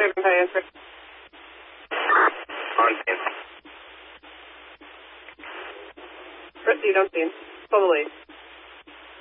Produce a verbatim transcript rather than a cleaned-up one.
Second I answer. On scene. Proceed on scene. Pull the lead.